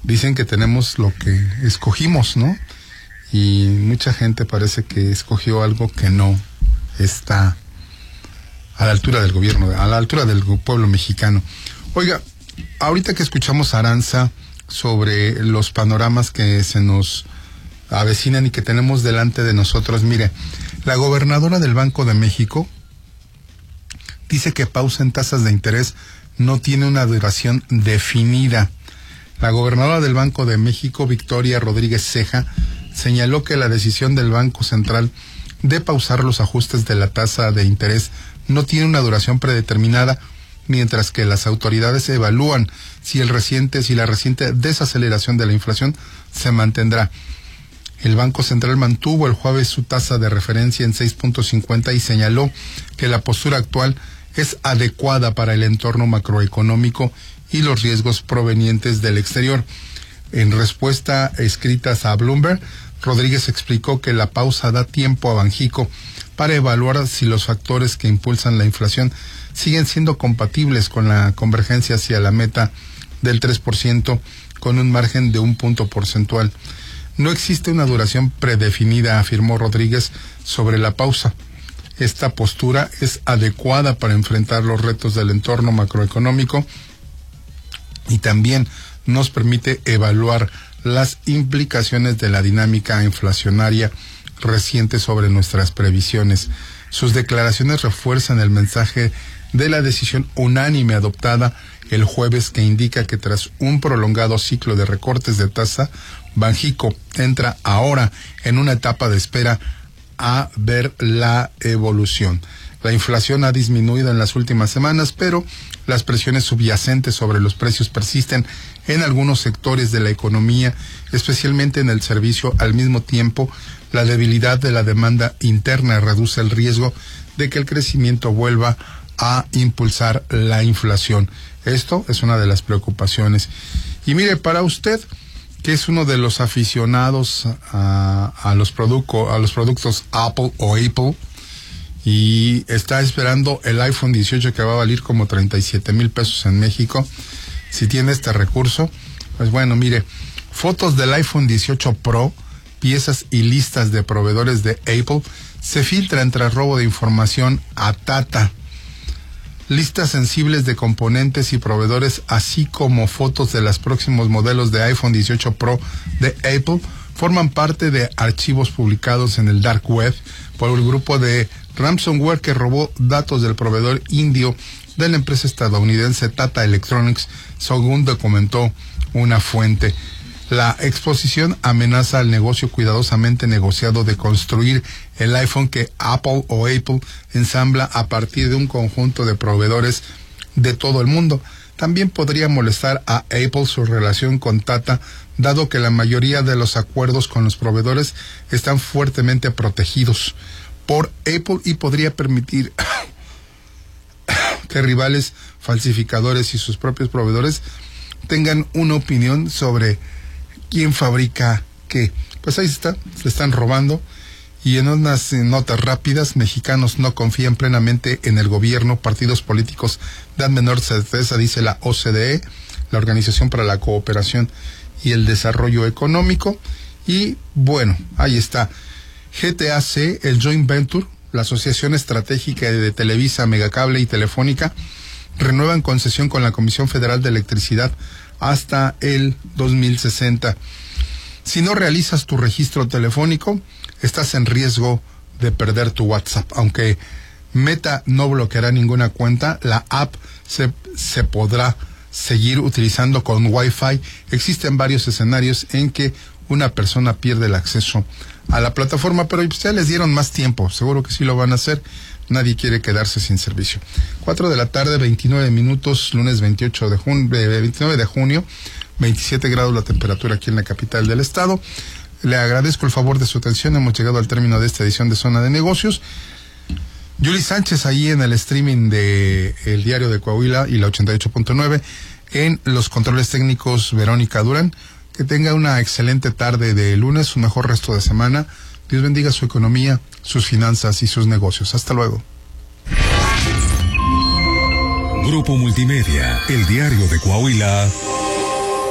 dicen que tenemos lo que escogimos, ¿no? Y mucha gente parece que escogió algo que no está a la altura del gobierno, a la altura del pueblo mexicano. Oiga, ahorita que escuchamos a Aranza sobre los panoramas que se nos avecinan y que tenemos delante de nosotros, mire, la gobernadora del Banco de México dice que pausa en tasas de interés no tiene una duración definida. La gobernadora del Banco de México, Victoria Rodríguez Ceja, señaló que la decisión del Banco Central de pausar los ajustes de la tasa de interés no tiene una duración predeterminada, mientras que las autoridades evalúan si la reciente desaceleración de la inflación se mantendrá. El Banco Central mantuvo el jueves su tasa de referencia en 6.50 y señaló que la postura actual es adecuada para el entorno macroeconómico y los riesgos provenientes del exterior. En respuesta escritas a Bloomberg, Rodríguez explicó que la pausa da tiempo a Banxico para evaluar si los factores que impulsan la inflación siguen siendo compatibles con la convergencia hacia la meta del 3% con un margen de 1 punto porcentual. No existe una duración predefinida, afirmó Rodríguez sobre la pausa. Esta postura es adecuada para enfrentar los retos del entorno macroeconómico y también nos permite evaluar las implicaciones de la dinámica inflacionaria reciente sobre nuestras previsiones. Sus declaraciones refuerzan el mensaje de la decisión unánime adoptada el jueves, que indica que tras un prolongado ciclo de recortes de tasa, Banxico entra ahora en una etapa de espera a ver la evolución. La inflación ha disminuido en las últimas semanas, pero las presiones subyacentes sobre los precios persisten en algunos sectores de la economía, especialmente en el servicio. Al mismo tiempo, la debilidad de la demanda interna reduce el riesgo de que el crecimiento vuelva a impulsar la inflación. Esto es una de las preocupaciones. Y mire, para usted, que es uno de los aficionados a los productos Apple o Apple, y está esperando el iPhone 18 que va a valer como 37,000 pesos en México, si tiene este recurso, pues bueno, mire, fotos del iPhone 18 Pro, piezas y listas de proveedores de Apple se filtran tras robo de información a Tata. Listas sensibles de componentes y proveedores, así como fotos de los próximos modelos de iPhone 18 Pro de Apple, forman parte de archivos publicados en el Dark Web por el grupo de ransomware que robó datos del proveedor indio de la empresa estadounidense Tata Electronics, según documentó una fuente. La exposición amenaza al negocio cuidadosamente negociado de construir el iPhone que Apple o Apple ensambla a partir de un conjunto de proveedores de todo el mundo. También podría molestar a Apple su relación con Tata, dado que la mayoría de los acuerdos con los proveedores están fuertemente protegidos por Apple y podría permitir que rivales falsificadores y sus propios proveedores tengan una opinión sobre quién fabrica qué. Pues ahí está, se están robando. Y en unas notas rápidas, mexicanos no confían plenamente en el gobierno, partidos políticos dan menor certeza, dice la OCDE, la Organización para la Cooperación y el Desarrollo Económico. Y bueno, ahí está. GTAC, el Joint Venture, la Asociación Estratégica de Televisa, Megacable y Telefónica, renuevan concesión con la Comisión Federal de Electricidad hasta el 2060. Si no realizas tu registro telefónico, estás en riesgo de perder tu WhatsApp. Aunque Meta no bloqueará ninguna cuenta, la app se podrá seguir utilizando con Wi-Fi. Existen varios escenarios en que una persona pierde el acceso a la plataforma, pero ya les dieron más tiempo, seguro que sí lo van a hacer. Nadie quiere quedarse sin servicio. 4 de la tarde, 29 minutos, lunes 29 de junio, 27 grados la temperatura aquí en la capital del estado. Le agradezco el favor de su atención. Hemos llegado al término de esta edición de Zona de Negocios. Yuli Sánchez ahí en el streaming de El Diario de Coahuila y la 88.9. En los controles técnicos, Verónica Durán. Que tenga una excelente tarde de lunes, un mejor resto de semana. Dios bendiga su economía, sus finanzas y sus negocios. Hasta luego. Grupo Multimedia, El Diario de Coahuila